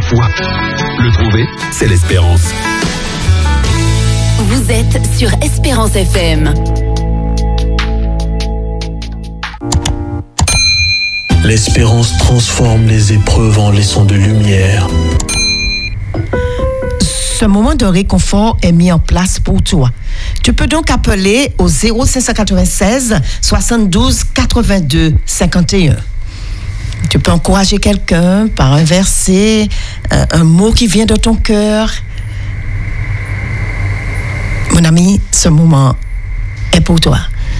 foi. Le trouver, c'est l'espérance. Vous êtes sur Espérance FM. L'espérance transforme les épreuves en leçons de lumière. Ce moment de réconfort est mis en place pour toi. Tu peux donc appeler au 0596 72 82 51. Tu peux encourager quelqu'un par un verset, un mot qui vient de ton cœur. Mon ami, ce moment est pour toi.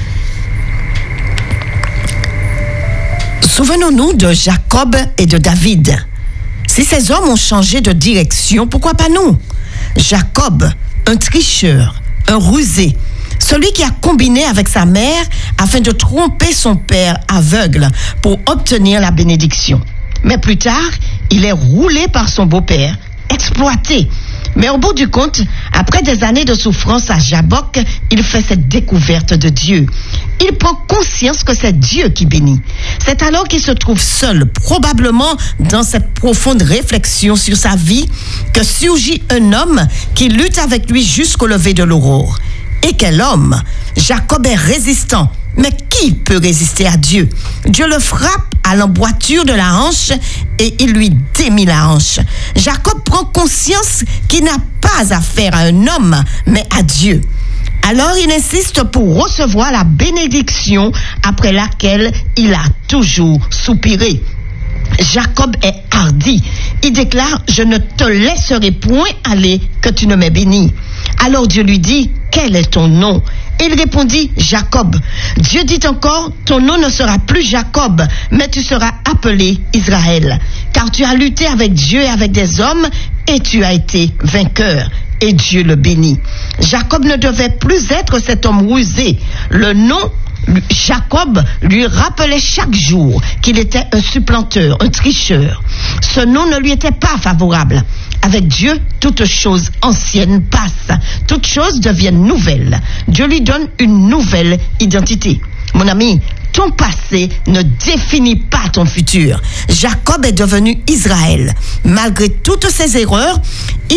Souvenons-nous de Jacob et de David. Si ces hommes ont changé de direction, pourquoi pas nous? Jacob, un tricheur, un rusé, celui qui a combiné avec sa mère afin de tromper son père aveugle pour obtenir la bénédiction. Mais plus tard, il est roulé par son beau-père, exploité. Mais au bout du compte, après des années de souffrance à Jabbok, il fait cette découverte de Dieu. Il prend conscience que c'est Dieu qui bénit. C'est alors qu'il se trouve seul, probablement dans cette profonde réflexion sur sa vie, que surgit un homme qui lutte avec lui jusqu'au lever de l'aurore. Et quel homme! Jacob est résistant. Mais qui peut résister à Dieu? Dieu le frappe à l'emboîture de la hanche et il lui démit la hanche. Jacob prend conscience qu'il n'a pas affaire à un homme, mais à Dieu. Alors il insiste pour recevoir la bénédiction après laquelle il a toujours soupiré. Jacob est hardi. Il déclare: « Je ne te laisserai point aller que tu ne m'aies béni. » Alors Dieu lui dit: « Quel est ton nom ?» Et il répondit: « Jacob. » Dieu dit encore: « Ton nom ne sera plus Jacob, mais tu seras appelé Israël. Car tu as lutté avec Dieu et avec des hommes, et tu as été vainqueur. » Et Dieu le bénit. Jacob ne devait plus être cet homme rusé. Le nom Jacob lui rappelait chaque jour qu'il était un supplanteur, un tricheur. Ce nom ne lui était pas favorable. Avec Dieu, toutes choses anciennes passent, toutes choses deviennent nouvelles. Dieu lui donne une nouvelle identité. Mon ami, ton passé ne définit pas ton futur. Jacob est devenu Israël. Malgré toutes ses erreurs,